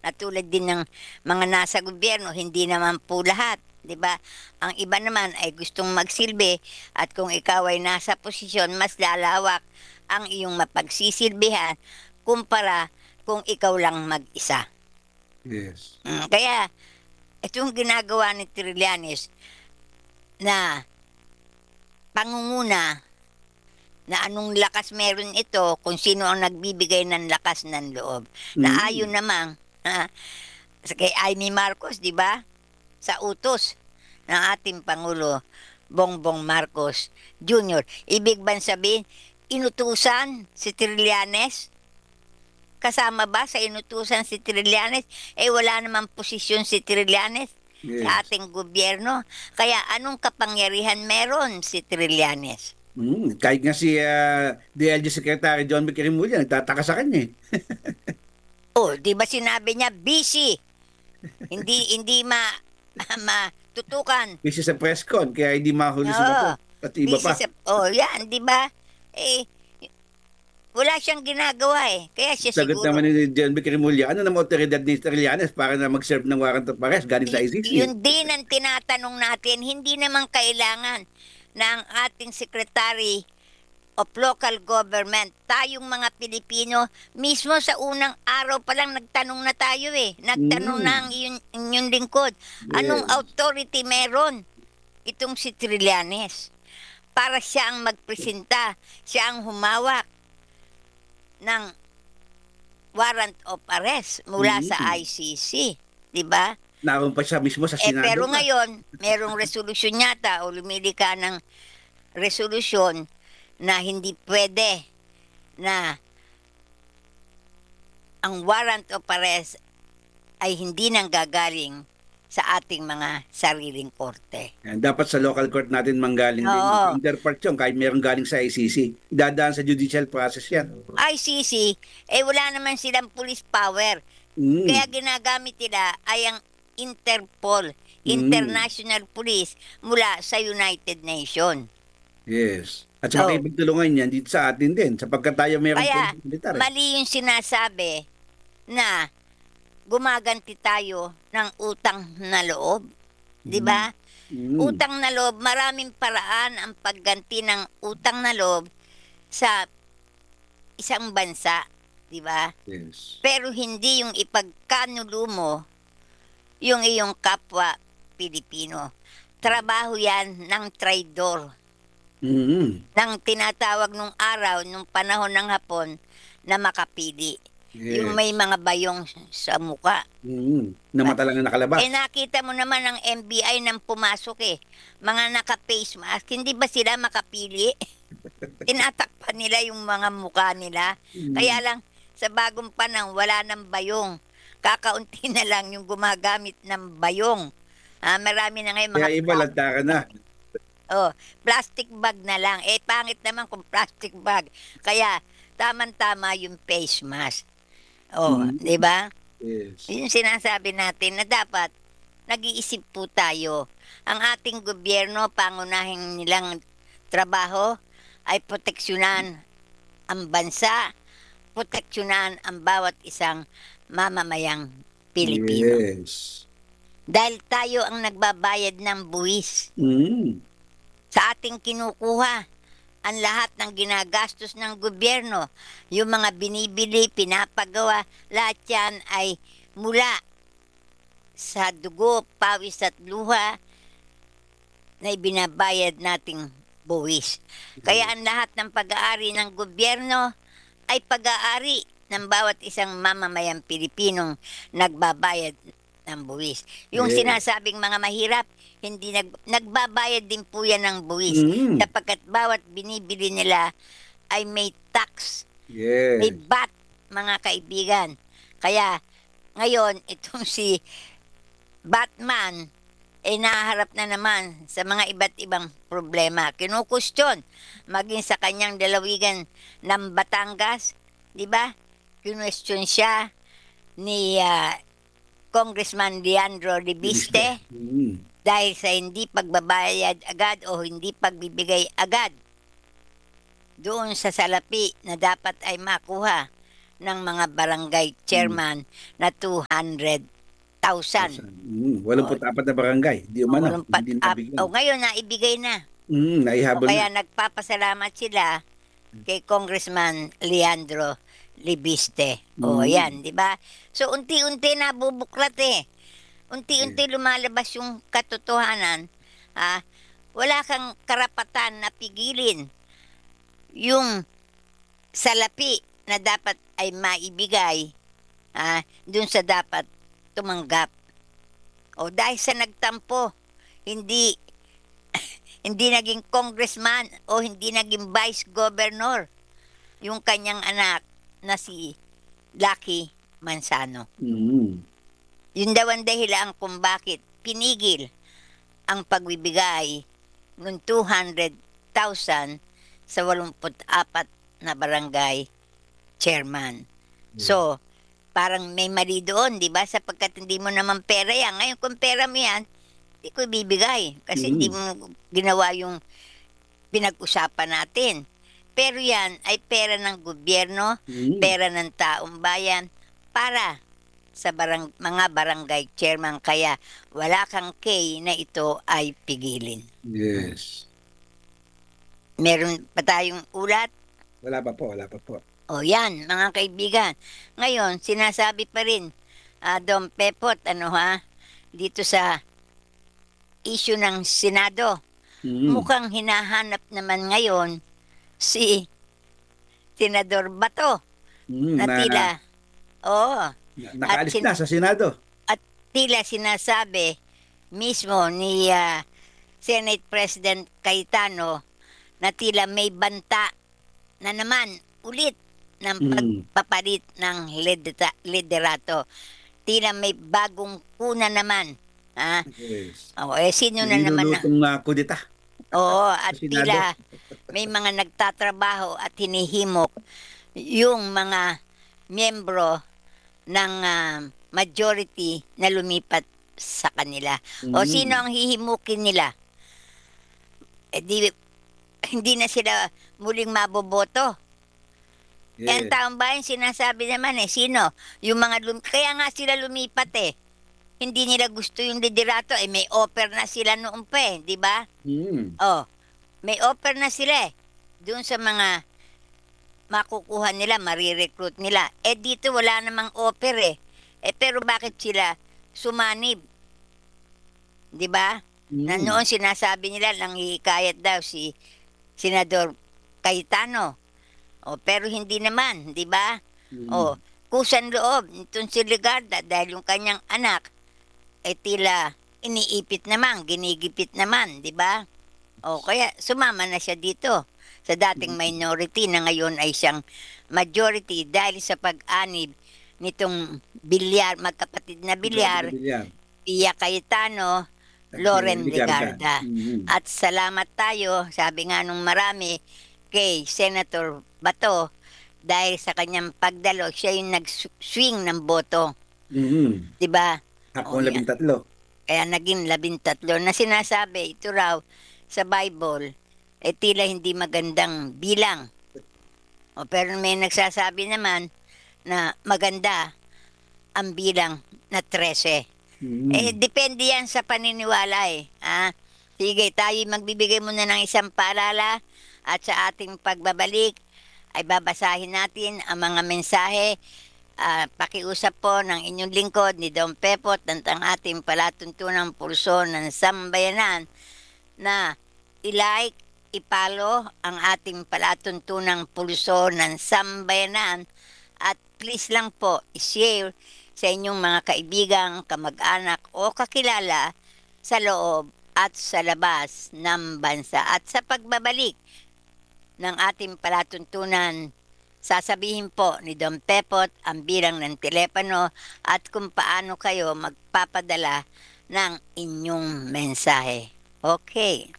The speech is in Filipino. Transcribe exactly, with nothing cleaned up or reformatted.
Katulad din ng mga nasa gobyerno, hindi naman po lahat, 'di ba? Ang iba naman ay gustong magsilbi at kung ikaw ay nasa posisyon, mas lalawak ang iyong mapagsisilbihan kumpara kung ikaw lang mag-isa. Yes. Mm, kaya itong ginagawa ni Trillanes na pangunguna na anong lakas meron ito kung sino ang nagbibigay ng lakas ng loob. Na ayon Mm. namang ah, sa kay Amy Marcos, 'di ba? Sa utos ng ating Pangulo Bongbong Marcos Junior Ibig bang sabihin, inutusan si Trillanes? Kasama ba sa inutusan si Trillanes? Eh wala namang posisyon si Trillanes sa Yes. ating gobyerno. Kaya anong kapangyarihan meron si Trillanes? Mm. Kahit nga si ah, D L G Secretary John B. Quirinolla, nagtataka sa kanya eh. Oh, 'di ba sinabi niya busy? Hindi hindi ma matutukan. Busy sa press con, kaya hindi mahuli si Oo. Bato. At iba Busy pa. sa oh, 'yan, 'di ba? Eh wala siyang ginagawa eh. Kaya siya Sagot siguro naman ni John B. Quirinolla, ano naman otoridad ni Trillanes para na mag-serve ng warrant of arrest galing sa y- I C C? yun din ang tinatanong natin, hindi naman kailangan ng ating secretary of local government. Tayong mga Pilipino, mismo sa unang araw pa lang nagtanong na tayo eh. Nagtanong na ang Mm. inyong, inyong lingkod. Anong Yes. authority meron itong si Trillanes? Para siya ang magpresenta, siya ang humawak ng warrant of arrest mula sa Mm. I C C. 'Di ba? Naroon pa siya mismo sa Eh Senado pero pa. ngayon, merong resolusyon yata o lumili ka ng resolusyon na hindi pwede na ang warrant of arrest ay hindi nanggagaling sa ating mga sariling korte. Yan, dapat sa local court natin manggaling din. Oo. Counterpart yun, kahit meron galing sa I C C. Dadaan sa judicial process yan. I C C, eh wala naman silang police power. Kaya Mm. ginagamit nila ay ang Interpol, Mm. International Police mula sa United Nations. Yes. At sa Oh. makipagtulungan yan dito sa atin din, sapagkat tayo mayroong Kaya police militar eh. mali yung sinasabi na gumaganti tayo ng utang na loob. 'Di ba? Mm. Utang na loob, maraming paraan ang pagganti ng utang na loob sa isang bansa, 'di ba? Yes. Pero hindi yung ipagkanulo mo yung iyong kapwa Pilipino. Trabaho 'yan ng traidor, Mm. ng tinatawag nung araw, nung panahon ng Hapon na makapili. Yung Yes. may mga bayong sa muka. Mm. Na mata lang ang nakalabas. Eh nakita mo naman ang M B I nang pumasok eh. Mga naka-face mask, hindi ba sila makapili? Tinatakpan nila yung mga muka nila. Mm. Kaya lang, sa bagong panahon, wala ng bayong. Kakaunti na lang yung gumagamit ng bayong. Ah, marami na ngayon mga Kaya iba, lantaran na. oh, plastic bag na lang. Eh, pangit naman kung plastic bag. Kaya, tama-tama yung face mask. Oh, Mm. di ba? Yes. Yung sinasabi natin na dapat nag-iisip po tayo. Ang ating gobyerno, pangunahing nilang trabaho ay proteksyonan ang bansa, proteksyonan ang bawat isang mamamayang Pilipino. Yes. Dahil tayo ang nagbabayad ng buwis Mm. sa ating kinukuha. Ang lahat ng ginagastos ng gobyerno, yung mga binibili, pinapagawa, lahat yan ay mula sa dugo, pawis at luha na ibinabayad nating buwis. Kaya ang lahat ng pag-aari ng gobyerno ay pag-aari ng bawat isang mamamayang Pilipinong nagbabayad ng buwis. Yung Yes. sinasabing mga mahirap, hindi nag, nagbabayad din po yan ng buwis. Mm. Sapagkat bawat binibili nila ay may tax, Yes. may V A T, mga kaibigan. Kaya ngayon, itong si Batman ay naharap na naman sa mga iba't ibang problema. Kinukustyon, maging sa kanyang dalawigan ng Batangas, di ba? Kinwestiyon siya ni ah, Congressman Leandro Libiste Mm. dahil sa hindi pagbabayad agad o hindi pagbibigay agad doon sa salapi na dapat ay makuha ng mga barangay chairman na two hundred thousand. Mm, walumput-apat na barangay. Di O, umano, walang pat hindi up. nabigyan. O, ngayon na ibigay na. Mm, O, naihabol kaya na. nagpapasalamat sila kay Congressman Leandro Libiste. O, Mm. yan, di ba? So, unti-unti na bubuklat eh. Unti-unti lumalabas yung katotohanan. Ah, wala kang karapatan na pigilin yung salapi na dapat ay maibigay ah, dun sa dapat tumanggap. O dahil sa nagtampo, hindi hindi naging congressman o hindi naging vice governor yung kanyang anak na si Lucky Manzano. Mm. Yun daw ang dahilan kung bakit pinigil ang pagbibigay ng two hundred thousand sa eighty-four na barangay chairman. So, parang may mali doon, di ba? Sapagkat hindi mo naman pera yan. Ngayon, kung pera mo yan, hindi ko ibibigay. Kasi Mm. hindi mo ginawa yung pinag-usapan natin. Pero yan ay pera ng gobyerno, Mm. pera ng taong bayan para sa barang, mga barangay chairman. Kaya wala kang kay na ito ay pigilin. Yes. Meron pa tayong ulat? Wala pa po, wala pa po. O yan, mga kaibigan. Ngayon, sinasabi pa rin, ah, Dom Pepot, ano ha, dito sa issue ng Senado, Mm. mukhang hinahanap naman ngayon si Senador Bato Mm, na tila, oo, na- nakaalis sin- na sa Senado. at tila sinasabi mismo ni ah, Senate President Cayetano na tila may banta na naman ulit ng Mm. pagpapalit ng lidera- liderato. Tila may bagong kuna naman. Ha? Yes. O, eh, sino na naman na? Nilulutong uh, kudita. Oo, at Senado. tila may mga nagtatrabaho at hinihimok yung mga miyembro ng ah, majority na lumipat sa kanila. O Mm. sino ang hihimukin nila? Eh di, hindi na sila muling maboboto. Yes. Yan taong bayan sinasabi naman eh, sino? Yung mga lum- kaya nga sila lumipat eh. Hindi nila gusto yung liderato eh, may offer na sila noon pa eh, di ba? Mm. Oh, may offer na sila eh. Doon sa mga makukuha nila, marirecruit nila. Eh dito wala namang offer eh. Eh pero bakit sila sumanib? Di ba? Na Mm. noon sinasabi nila nang hihikayat daw si Senador Cayetano. O pero hindi naman, di ba? Mm. O kusan loob nitong si Legarda dahil yung kanyang anak ay tila iniipit naman, ginigipit naman, di ba? O kaya sumama na siya dito sa dating minority na ngayon ay siyang majority dahil sa pag-anib nitong bilyar, magkapatid na bilyar, Bilyar. Pia Cayetano, At Loren si Legarda. Legarda. Mm. At salamat tayo, sabi nga nung marami, kay Senator Bato dahil sa kanyang pagdalo, siya yung nag-swing ng boto. Mm. Di ba? Ako Oh, labing tatlo. Kaya naging labintatlo na sinasabi, ito raw sa Bible, eh tila hindi magandang bilang. O, pero may nagsasabi naman na maganda ang bilang na trese. Mm. Eh, depende yan sa paniniwala eh. Ah, sige, tayo magbibigay muna ng isang paalala at sa ating pagbabalik ay babasahin natin ang mga mensahe. Ah, pakiusap po ng inyong lingkod ni Dom Pepot at ang ating palatuntunang pulso ng sambayanan na i-like, ipalo ang ating palatuntunang pulso ng sambayanan at please lang po i-share sa inyong mga kaibigan, kamag-anak o kakilala sa loob at sa labas ng bansa. At sa pagbabalik ng ating palatuntunan, sasabihin po ni Dom Pepot ang bilang ng telepono at kung paano kayo magpapadala ng inyong mensahe. Okay.